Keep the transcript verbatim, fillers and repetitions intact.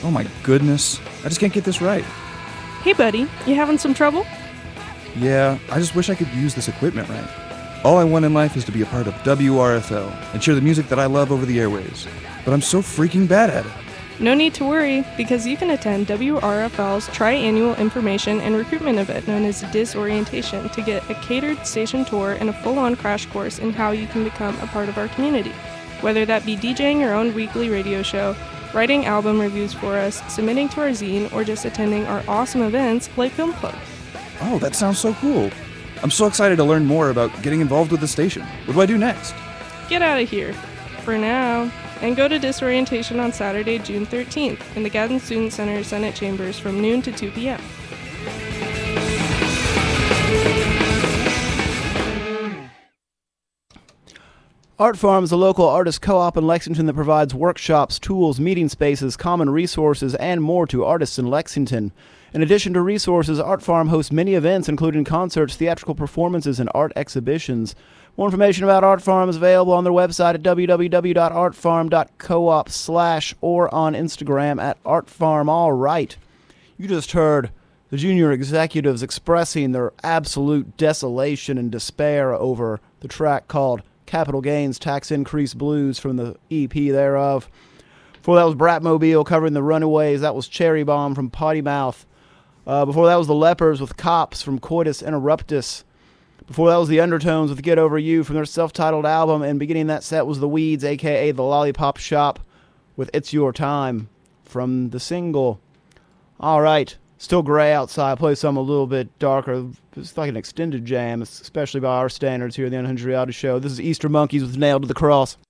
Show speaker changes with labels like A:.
A: Oh my goodness. I just can't get this right.
B: Hey buddy, you having some trouble?
A: Yeah, I just wish I could use this equipment right. All I want in life is to be a part of W R F L and share the music that I love over the airwaves. But I'm so freaking bad at it.
B: No need to worry, because you can attend W R F L's tri-annual information and recruitment event known as Disorientation to get a catered station tour and a full-on crash course in how you can become a part of our community. Whether that be DJing your own weekly radio show, writing album reviews for us, submitting to our zine, or just attending our awesome events like Film Club.
A: Oh, that sounds so cool. I'm so excited to learn more about getting involved with the station. What do I do next?
B: Get out of here. For now. And go to Disorientation on Saturday, June thirteenth in the Gadsden Student Center Senate Chambers from noon to two p.m.
C: Art Farm is a local artist co-op in Lexington that provides workshops, tools, meeting spaces, common resources, and more to artists in Lexington. In addition to resources, Art Farm hosts many events, including concerts, theatrical performances, and art exhibitions. More information about Art Farm is available on their website at w w w dot art farm dot coop slash or on Instagram at artfarmallright. You just heard the junior executives expressing their absolute desolation and despair over the track called Capital Gains Tax Increase Blues from the E P thereof. Before that was Bratmobile covering the Runaways. That was Cherry Bomb from Potty Mouth. Uh, before that was the Lepers with Cops from Coitus Interruptus. Before that was the Undertones with Get Over You from their self-titled album, and beginning that set was the Weeds, a k a the Lollipop Shop, with It's Your Time from the single. All right, still gray outside. I'll play something a little bit darker. It's like an extended jam, especially by our standards here at the Unhinged Reality Show. This is Easter Monkeys with Nailed to the Cross.